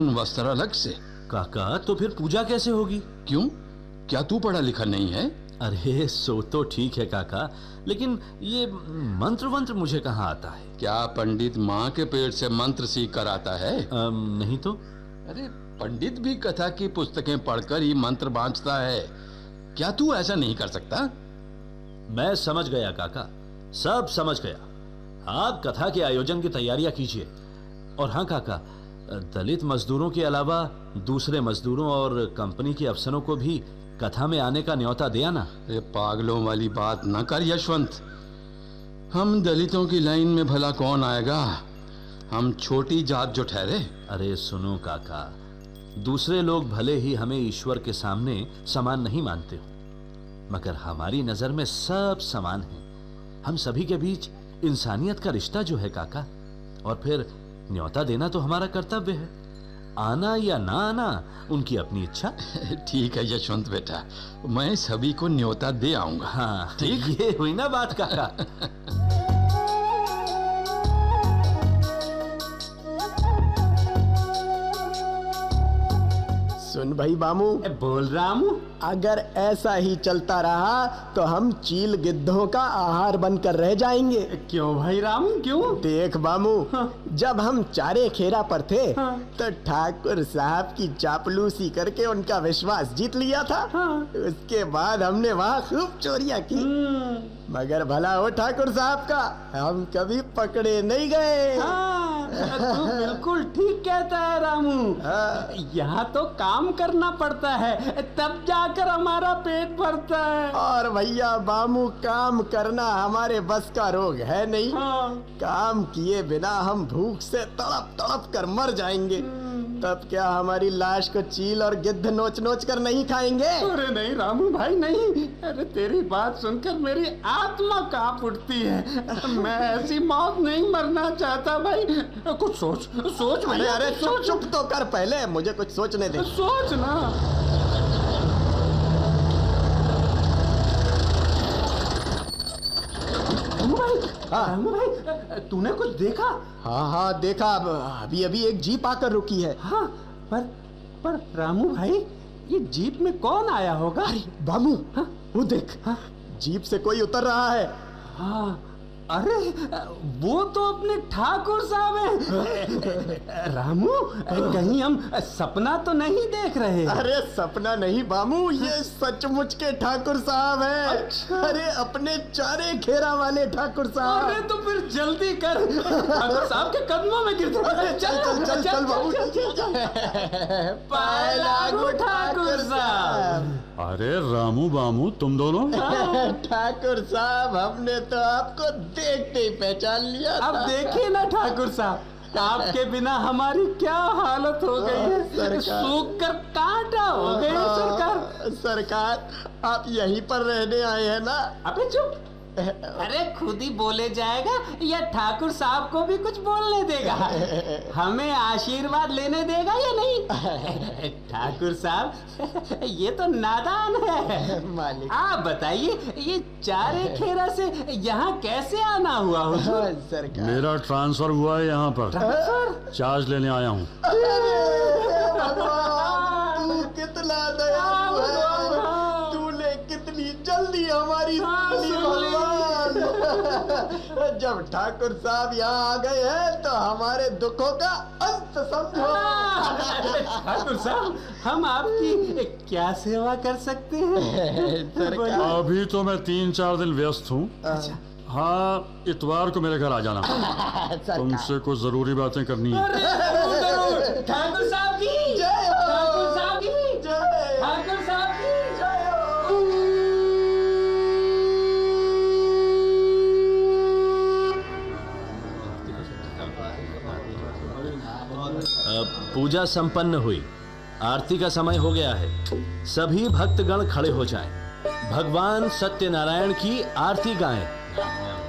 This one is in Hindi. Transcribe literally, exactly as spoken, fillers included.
वस्त्र अलग से। काका तो फिर पूजा कैसे होगी? क्यों, क्या तू पढ़ा लिखा नहीं है? अरे सो तो ठीक है काका, लेकिन ये मंत्र वंत्र मुझे कहाँ आता है? क्या पंडित माँ के पेट से मंत्र सीख कर आता है? आ, नहीं तो। अरे पंडित भी कथा की पुस्तकें पढ़कर ही मंत्र बांधता है, क्या तू ऐसा नहीं कर सकता? मैं समझ गया काका, सब समझ गया। आप कथा के आयोजन की तैयारियां कीजिए। और हाँ काका, दलित मजदूरों के अलावा दूसरे मजदूरों और कंपनी के अफसरों को भी कथा में आने का न्योता दिया ना। ये पागलों वाली बात न कर यशवंत, हम दलितों की लाइन में भला कौन आएगा? हम छोटी जात जो ठहरे। अरे सुनो काका, दूसरे लोग भले ही हमें ईश्वर के सामने समान नहीं मानते हो, मगर हमारी नजर में सब समान हैं। हम सभी के बीच इंसानियत का रिश्ता जो है काका, और फिर न्योता देना तो हमारा कर्तव्य है। आना या ना आना उनकी अपनी इच्छा। ठीक है यशवंत बेटा, मैं सभी को न्योता दे आऊंगा। हाँ ठीक, ये हुई ना बात काका। सुन भाई बामू, बोल रहा हूँ, अगर ऐसा ही चलता रहा तो हम चील गिद्धों का आहार बनकर रह जाएंगे। क्यों भाई रामू, क्यों? देख बामू, हाँ। जब हम चारे खेरा पर थे, हाँ। तो ठाकुर साहब की चापलूसी करके उनका विश्वास जीत लिया था। हाँ। उसके बाद हमने वहाँ खूब चोरियां की, मगर भला हो ठाकुर साहब का, हम कभी पकड़े नहीं गए। हाँ, तू बिल्कुल ठीक कहता है रामू। हाँ। यहाँ तो काम करना पड़ता है, तब जाकर हमारा पेट भरता है। और भैया बामू, काम करना हमारे बस का रोग है नहीं। हाँ। काम किए बिना हम भूख से तड़प तड़प कर मर जाएंगे, तब क्या हमारी लाश को चील और गिद्ध नोच नोच कर नहीं खाएंगे? अरे नहीं रामू भाई नहीं, अरे तेरी बात सुनकर मेरी आत्मा कांप उठती है। मैं ऐसी मौत नहीं मरना चाहता भाई। कुछ सोच सोच अरे भैया, अरे चुप सोच चुप तो कर, पहले मुझे कुछ सोचने दे। सोच ना। रामू भाई, हाँ। रामू भाई, तूने कुछ देखा? हाँ हाँ देखा, अब अभी अभी एक जीप आकर रुकी है। हाँ, पर पर रामू भाई, ये जीप में कौन आया होगा? अरे बामू, हाँ? वो देख, हाँ? जीप से कोई उतर रहा है। हाँ, अरे वो तो अपने ठाकुर साहब हैं। रामू, कहीं हम सपना तो नहीं देख रहे? अरे सपना नहीं बामू, ये सचमुच के ठाकुर साहब हैं। अच्छा। अरे अपने चारे खेरा वाले ठाकुर साहब। अरे तो फिर जल्दी कर, ठाकुर साहब के कदमों में गिरते। अरे चल चल चल चल बाबू, चल चल चल। पाए लागू ठाकुर साहब। अरे रामू बामू, तुम दोनों? ठाकुर साहब, हमने तो आपको देखते ही पहचान लिया था। अब देखिए ना ठाकुर साहब, आपके बिना हमारी क्या हालत हो गई है। सरकार। सूख कर कांटा हो गए सरकार। सरकार, आप यहीं पर रहने आए हैं ना? अबे चुप, अरे खुद ही बोले जाएगा या ठाकुर साहब को भी कुछ बोलने देगा? हमें आशीर्वाद लेने देगा या नहीं? ठाकुर साहब, ये तो नादान है। मालिक, आप बताइए, ये चारे खेरा से यहाँ कैसे आना हुआ हुजूर? सरकार। मेरा ट्रांसफर हुआ है यहाँ पर, ट्रांसफर? चार्ज लेने आया हूँ। अरे भगवान, तू कितना दयालु है, तूने कितनी जल्दी हमारी सुनी भगवान। जब ठाकुर साहब यहाँ आ गए हैं तो हमारे दुखों का अंत समझो। ठाकुर साहब, हम आपकी क्या सेवा कर सकते हैं? सरकार। अभी तो मैं तीन चार दिन व्यस्त हूँ। अच्छा। हाँ, इतवार को मेरे घर आ जाना, तुमसे कुछ जरूरी बातें करनी है। अरे जरूर जरूर। ठाकुर साहब की जय हो। ठाकुर साहब की जय। ठाकुर साहब की जय हो। पूजा संपन्न हुई, आरती का समय हो गया है। सभी भक्तगण खड़े हो जाएं, भगवान सत्यनारायण की आरती गाएं।